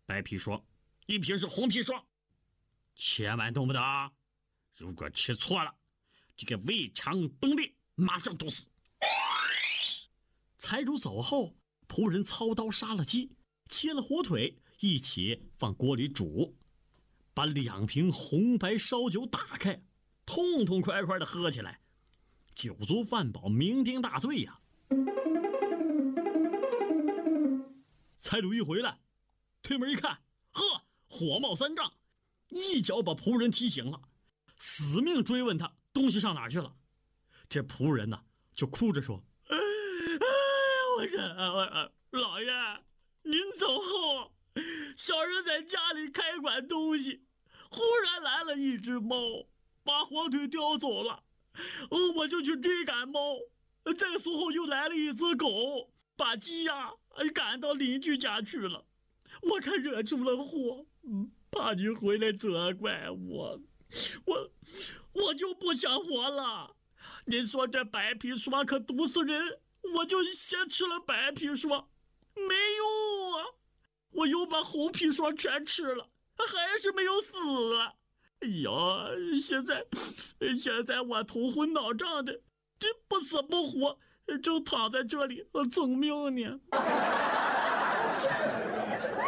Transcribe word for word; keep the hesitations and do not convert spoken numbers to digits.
白皮说，一瓶是红皮说，千万懂不懂？如果吃错了，这个胃肠崩裂，马上毒死。财主走后，仆人操刀杀了鸡，切了火腿，一起放锅里煮，把两瓶红白烧酒打开，痛痛快快地喝起来，酒足饭饱，酩酊大醉呀、啊。财主一回来，推门一看，呵，火冒三丈，一脚把仆人踢醒了，死命追问他东西上哪去了。这仆人呢，就哭着说：“哎呀，我这我老爷，您走后，小人在家里开馆东西，忽然来了一只猫，把火腿叼走了。我就去追赶猫，再随后又来了一只狗，把鸡呀赶到邻居家去了。我可惹出了祸，怕你回来责怪我，我我就不想活了。您说这白皮霜可毒死人，我就先吃了白皮霜，没用啊！我又把红皮霜全吃了，还是没有死啊！哎呀，现在现在我头昏脑胀的，这不死不活，正躺在这里赠命呢。